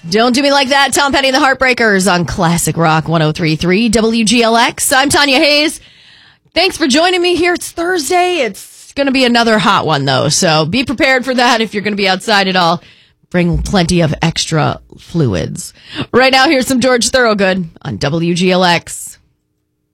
Don't Do Me Like That, Tom Petty and the Heartbreakers on Classic Rock 103.3 WGLX. I'm Tanya Hayes. Thanks for joining me here. It's Thursday. It's going to be another hot one, though, so be prepared for that if you're going to be outside at all. Bring plenty of extra fluids. Right now, here's some George Thorogood on WGLX.